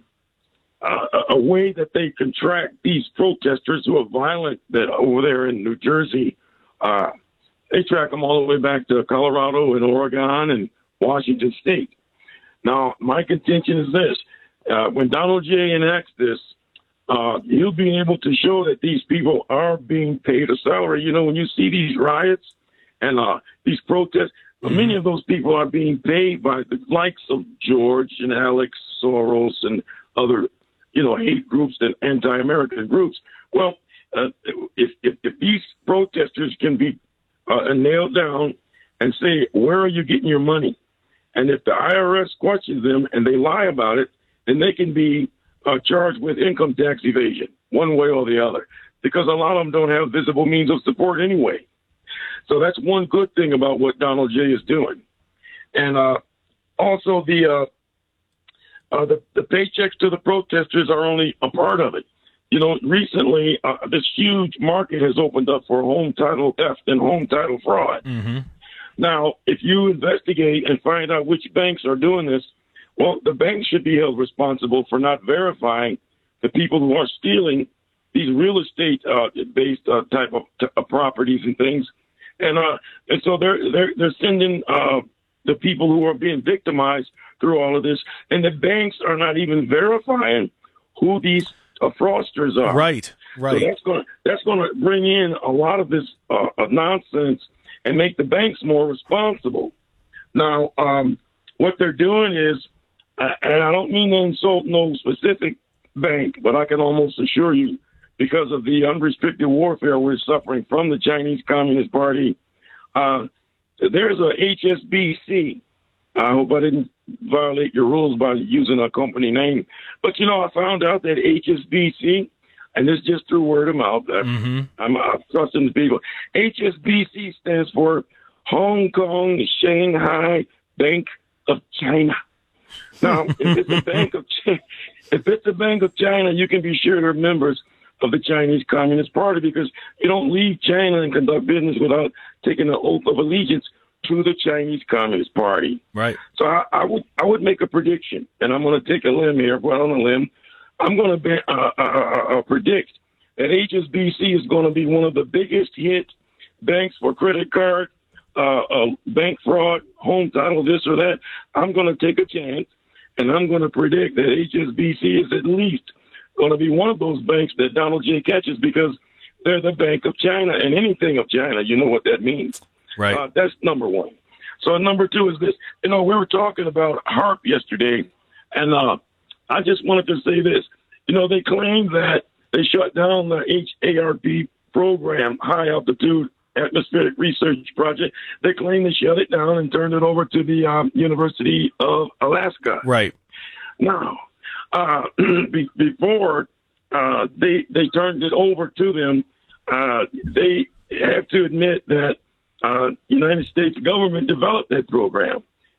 [SPEAKER 3] a, a way that they can track these protesters who are violent that over there in New Jersey. Uh, they track them all the way back to Colorado and Oregon and Washington State. Now, my contention is this. Uh, when Donald J. enacts this, uh, he'll be able to show that these people are being paid a salary. You know, when you see these riots and uh, these protests, mm-hmm. many of those people are being paid by the likes of George and Alex Soros and other, you know, hate groups and anti-American groups. Well, uh, if, if, if these protesters can be uh, nailed down and say, where are you getting your money? And if the I R S questions them and they lie about it, then they can be uh, charged with income tax evasion, one way or the other, because a lot of them don't have visible means of support anyway. So that's one good thing about what Donald J. is doing. And uh, also the, uh, uh, the the paychecks to the protesters are only a part of it. You know, recently uh, this huge market has opened up for home title theft and home title fraud.
[SPEAKER 1] Mm-hmm.
[SPEAKER 3] Now, if you investigate and find out which banks are doing this, well, the banks should be held responsible for not verifying the people who are stealing these real estate uh, based uh, type of t- uh, properties and things. And uh, and so they're they're they're sending uh, the people who are being victimized through all of this, and the banks are not even verifying who these uh, fraudsters are.
[SPEAKER 1] Right, right.
[SPEAKER 3] So that's going that's going to bring in a lot of this uh, nonsense and make the banks more responsible. Now, um, what they're doing is, uh, and I don't mean to insult no specific bank, but I can almost assure you, because of the unrestricted warfare we're suffering from the Chinese Communist Party, uh, there's a H S B C. I hope I didn't violate your rules by using a company name. But, you know, I found out that H S B C, and this just through word of mouth, mm-hmm. I'm, I'm trusting the people. H S B C stands for Hong Kong Shanghai Bank of China. Now, if it's a bank of China, if it's a Bank of China, you can be sure they're members of the Chinese Communist Party, because you don't leave China and conduct business without taking an oath of allegiance to the Chinese Communist Party.
[SPEAKER 1] Right.
[SPEAKER 3] So I, I would I would make a prediction, and I'm going to take a limb here, go out on a limb. I'm going to uh, uh, uh, uh, predict that H S B C is going to be one of the biggest hit banks for credit card, uh, uh, bank fraud, home title, this or that. I'm going to take a chance, and I'm going to predict that H S B C is at least going to be one of those banks that Donald J. catches, because they're the Bank of China, and anything of China, you know what that means.
[SPEAKER 1] Right.
[SPEAKER 3] Uh, that's number one. So number two is this. You know, we were talking about HAARP yesterday, and uh, I just wanted to say this. You know, they claim that they shut down the H A R P program, High Altitude Atmospheric Research Project. They claim they shut it down and turned it over to the um, University of Alaska.
[SPEAKER 1] Right.
[SPEAKER 3] Now, uh, be- before uh, they they turned it over to them, uh, they have to admit that uh, United States government developed that program.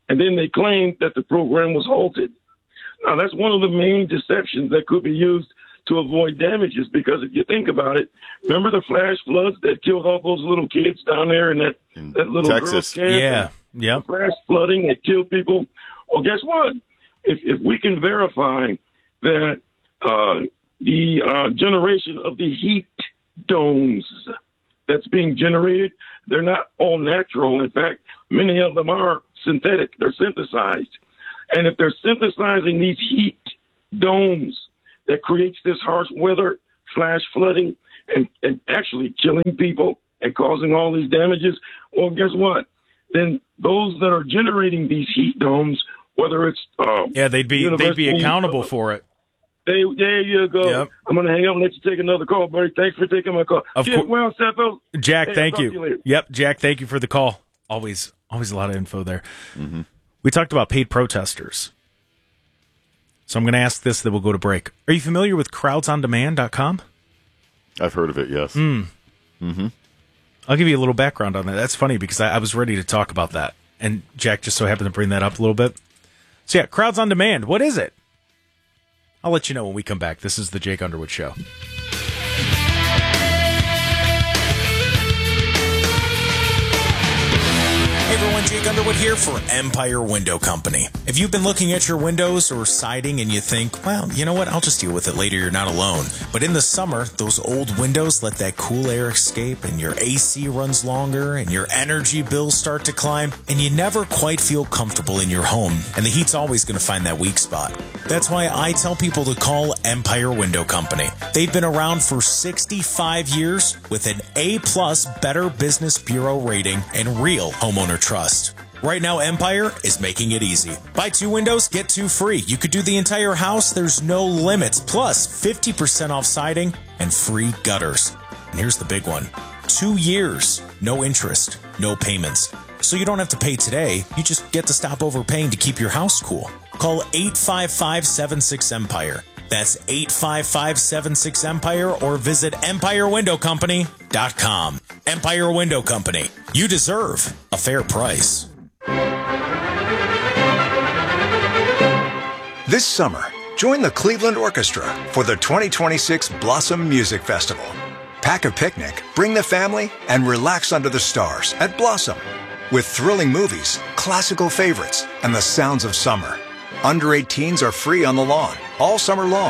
[SPEAKER 3] and then they claimed that the program was halted. Now, that's one of the main deceptions that could be used to avoid damages, because if you think about it, remember the flash floods that killed all those little kids down there in that,
[SPEAKER 2] in
[SPEAKER 3] that little
[SPEAKER 2] Texas.
[SPEAKER 3] girls' camp?
[SPEAKER 1] Yeah, yeah.
[SPEAKER 3] Flash flooding that killed people. Well, guess what? If, if we can verify that uh, the uh, generation of the heat domes that's being generated, they're not all natural. In fact, many of them are synthetic. They're synthesized. And if they're synthesizing these heat domes that creates this harsh weather, flash flooding, and, and actually killing people and causing all these damages, well, guess what? Then those that are generating these heat domes, whether it's uh,
[SPEAKER 1] yeah, they'd be they'd be accountable for it.
[SPEAKER 3] They, there you go.
[SPEAKER 1] Yep.
[SPEAKER 3] I'm going to hang up and let you take another call, buddy. Thanks for taking my call.
[SPEAKER 1] Of
[SPEAKER 3] Cheers,
[SPEAKER 1] course.
[SPEAKER 3] well, Stefo.
[SPEAKER 1] Jack,
[SPEAKER 3] Hey,
[SPEAKER 1] thank
[SPEAKER 3] I'll talk
[SPEAKER 1] you.
[SPEAKER 3] to you later.
[SPEAKER 1] Yep, Jack, thank you for the call. Always, always a lot of info there.
[SPEAKER 2] Mm-hmm.
[SPEAKER 1] We talked about paid protesters. So I'm going to ask this, then we'll go to break. Are you familiar with crowds on demand dot com?
[SPEAKER 2] I've heard of it, yes.
[SPEAKER 1] Mm.
[SPEAKER 2] Mm-hmm.
[SPEAKER 1] I'll give you a little background on that. That's funny because I, I was ready to talk about that, and Jack just so happened to bring that up a little bit. So yeah, Crowds on Demand. What is it? I'll let you know when we come back. This is the Jake Underwood Show. Hey everyone, Jake Underwood here for Empire Window Company. If you've been looking at your windows or siding and you think, well, you know what, I'll just deal with it later, you're not alone. But in the summer, those old windows let that cool air escape and your A C runs longer and your energy bills start to climb and you never quite feel comfortable in your home, and the heat's always going to find that weak spot. That's why I tell people to call Empire Window Company. They've been around for sixty-five years with an A-plus Better Business Bureau rating and real homeowner trust. Right now, Empire is making it easy. Buy two windows, get two free. You could do the entire house, there's no limits. Plus, fifty percent off siding and free gutters. And here's the big one. Two years, no interest, no payments. So you don't have to pay today, you just get to stop overpaying to keep your house cool. Call eight five five, seven six, EMPIRE. That's eight five five, seven six, EMPIRE or visit empire window company dot com. Empire Window Company. You deserve a fair price.
[SPEAKER 4] This summer, join the Cleveland Orchestra for the twenty twenty-six Blossom Music Festival. Pack a picnic, bring the family, and relax under the stars at Blossom. With thrilling movies, classical favorites, and the sounds of summer. Under eighteens are free on the lawn all summer long.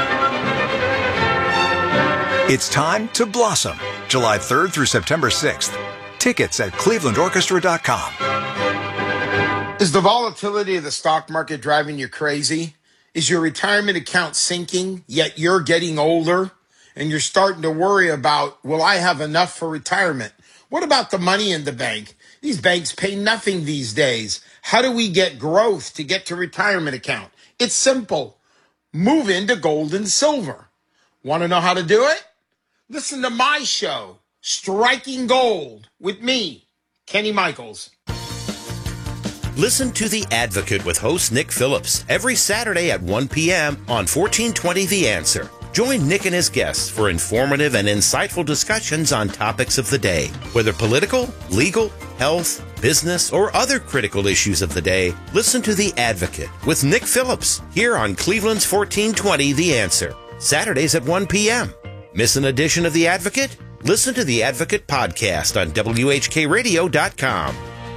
[SPEAKER 4] It's time to blossom. July third through September sixth. Tickets at cleveland orchestra dot com.
[SPEAKER 6] Is the volatility of the stock market driving you crazy? Is your retirement account sinking, yet you're getting older? And you're starting to worry about, will I have enough for retirement? What about the money in the bank? These banks pay nothing these days. How do we get growth to get to retirement account? It's simple. Move into gold and silver. Want to know how to do it? Listen to my show, Striking Gold, with me, Kenny Michaels.
[SPEAKER 7] Listen to The Advocate with host Nick Phillips every Saturday at one p.m. on fourteen twenty The Answer. Join Nick and his guests for informative and insightful discussions on topics of the day. Whether political, legal, health, business, or other critical issues of the day, listen to The Advocate with Nick Phillips here on Cleveland's fourteen twenty The Answer. Saturdays at one p.m. Miss an edition of The Advocate? Listen to The Advocate podcast on W H K radio dot com.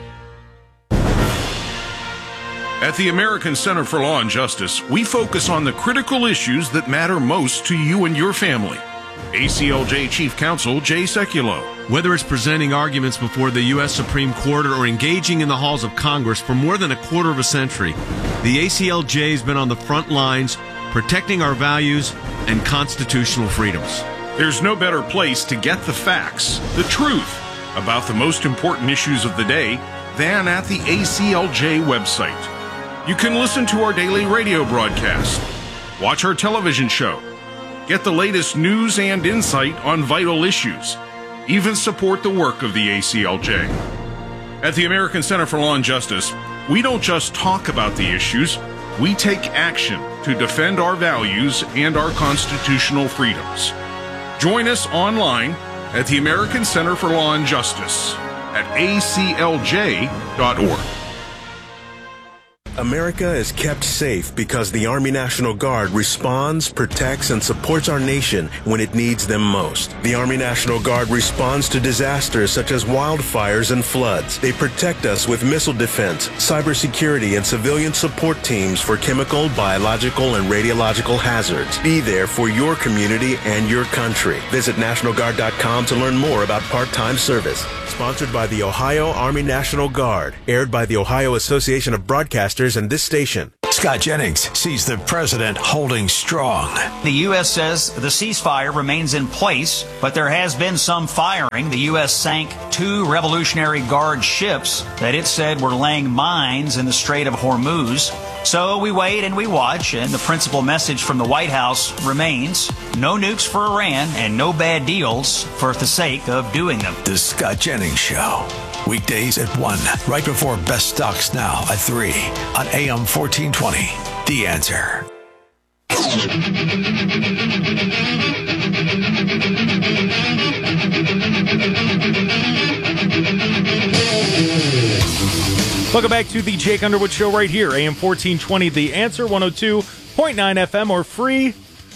[SPEAKER 8] At the American Center for Law and Justice, we focus on the critical issues that matter most to you and your family. A C L J Chief Counsel Jay Sekulow.
[SPEAKER 9] Whether it's presenting arguments before the U S Supreme Court or engaging in the halls of Congress for more than a quarter of a century, the A C L J has been on the front lines protecting our values and constitutional freedoms.
[SPEAKER 8] There's no better place to get the facts, the truth, about the most important issues of the day than at the A C L J website. You can listen to our daily radio broadcast, watch our television show, get the latest news and insight on vital issues, even support the work of the A C L J. At the American Center for Law and Justice, we don't just talk about the issues, we take action to defend our values and our constitutional freedoms. Join us online at the American Center for Law and Justice at A C L J dot org.
[SPEAKER 10] America is kept safe because the Army National Guard responds, protects, and supports our nation when it needs them most. The Army National Guard responds to disasters such as wildfires and floods. They protect us with missile defense, cybersecurity, and civilian support teams for chemical, biological, and radiological hazards. Be there for your community and your country. Visit National Guard dot com to learn more about part-time service. Sponsored by the Ohio Army National Guard. Aired by the Ohio Association of Broadcasters and this station.
[SPEAKER 11] Scott Jennings sees the president holding strong.
[SPEAKER 12] The U S says the ceasefire remains in place, but there has been some firing. The U S sank two Revolutionary Guard ships that it said were laying mines in the Strait of Hormuz. So we wait and we watch, and the principal message from the White House remains: no nukes for Iran and no bad deals for the sake of doing them.
[SPEAKER 11] The Scott Jennings Show. Weekdays at one, right before Best Stocks Now at three on A M fourteen twenty. The Answer.
[SPEAKER 1] Welcome back to the Jake Underwood Show right here, A M fourteen twenty, The Answer, one oh two point nine F M, or free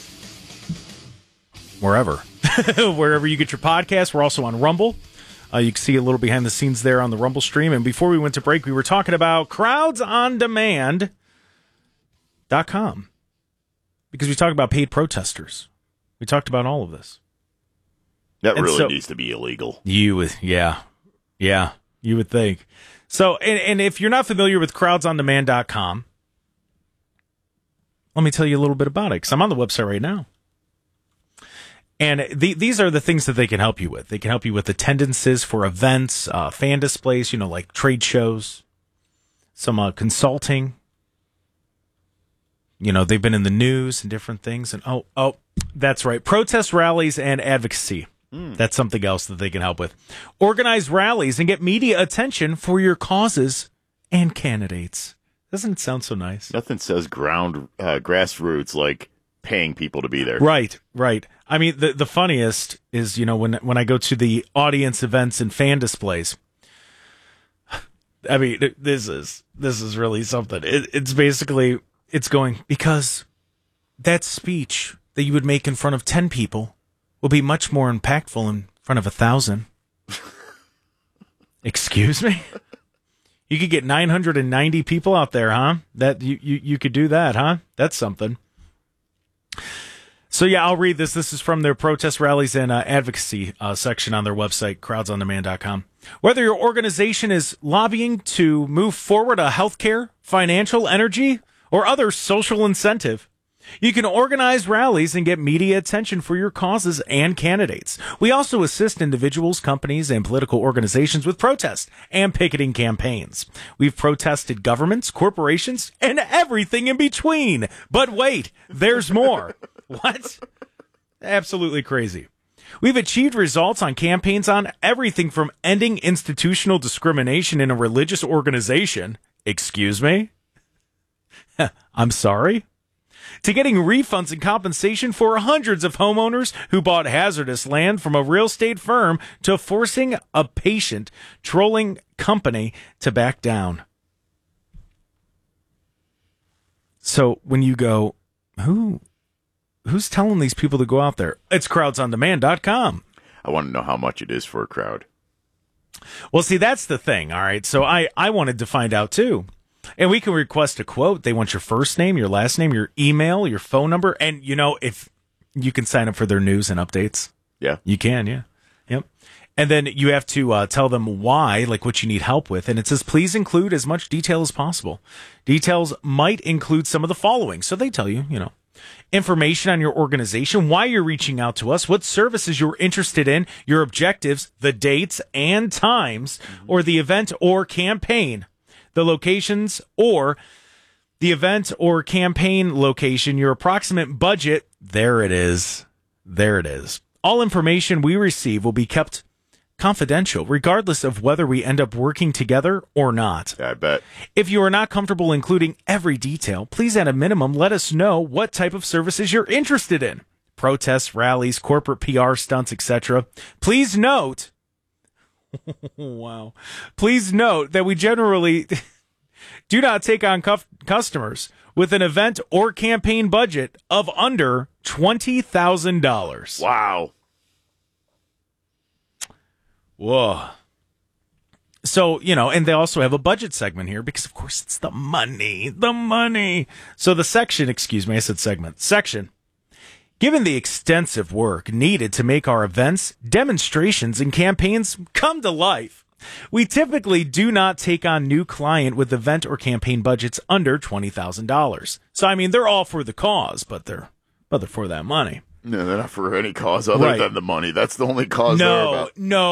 [SPEAKER 1] wherever. Wherever you get your podcast. We're also on Rumble. Uh, you can see a little behind the scenes there on the Rumble stream. And before we went to break, we were talking about crowds on demand dot com because we talked about paid protesters. We talked about all of this.
[SPEAKER 2] That
[SPEAKER 1] And
[SPEAKER 2] really
[SPEAKER 1] so-
[SPEAKER 2] needs to be illegal.
[SPEAKER 1] You would, yeah, yeah, you would think. So, and, and if you're not familiar with crowds on demand dot com, let me tell you a little bit about it, because I'm on the website right now. And the, these are the things that they can help you with. They can help you with attendances for events, uh, fan displays, you know, like trade shows, some uh, consulting. You know, they've been in the news and different things. And oh, oh, that's right. Protest rallies and advocacy. Mm. That's something else that they can help with. Organize rallies and get media attention for your causes and candidates. Doesn't it sound so nice?
[SPEAKER 2] Nothing says ground uh, grassroots like paying people to be there.
[SPEAKER 1] Right, right. I mean, the the funniest is, you know, when when I go to the audience events and fan displays. I mean, this is this is really something. It, it's basically it's going because that speech that you would make in front of ten people will be much more impactful in front of a thousand. Excuse me? You could get nine hundred ninety people out there, huh? That you, you, you could do that, huh? That's something. So, yeah, I'll read this. This is from their protest rallies and uh, advocacy uh, section on their website, crowds on demand dot com. Whether your organization is lobbying to move forward a healthcare, financial, energy, or other social incentive, you can organize rallies and get media attention for your causes and candidates. We also assist individuals, companies, and political organizations with protests and picketing campaigns. We've protested governments, corporations, and everything in between. But wait, there's more. What? Absolutely crazy. We've achieved results on campaigns on everything from ending institutional discrimination in a religious organization. Excuse me? I'm sorry? To getting refunds and compensation for hundreds of homeowners who bought hazardous land from a real estate firm, to forcing a patient trolling company to back down. So when you go, who, who's telling these people to go out there? It's crowds on demand dot com.
[SPEAKER 2] I want to know how much it is for a crowd.
[SPEAKER 1] Well, see, that's the thing. All right. So I, I wanted to find out too. And we can request a quote. They want your first name, your last name, your email, your phone number. And, you know, if you can sign up for their news and updates.
[SPEAKER 2] Yeah.
[SPEAKER 1] You can, yeah. Yep. And then you have to uh, tell them why, like what you need help with. And it says, please include as much detail as possible. Details might include some of the following. So they tell you, you know, information on your organization, why you're reaching out to us, what services you're interested in, your objectives, the dates and times, mm-hmm. or the event or campaign. The locations or the event or campaign location, your approximate budget. There it is. There it is. All information we receive will be kept confidential, regardless of whether we end up working together or not.
[SPEAKER 2] Yeah, I bet.
[SPEAKER 1] If you are not comfortable including every detail, please at a minimum let us know what type of services you're interested in. Protests, rallies, corporate P R stunts, et cetera. Please note... Wow. Please note that we generally Do not take on cu- customers with an event or campaign budget of under twenty thousand dollars.
[SPEAKER 2] Wow.
[SPEAKER 1] Whoa. So, you know, and they also have a budget segment here because, of course, it's the money, the money. So the section, excuse me, I said segment, section. Given the extensive work needed to make our events, demonstrations, and campaigns come to life, we typically do not take on new client with event or campaign budgets under twenty thousand dollars. So, I mean, they're all for the cause, but they're, but they're for that money.
[SPEAKER 2] No, they're not for any cause other
[SPEAKER 1] Right.
[SPEAKER 2] than the money. That's the only cause
[SPEAKER 1] No,
[SPEAKER 2] they're about.
[SPEAKER 1] no.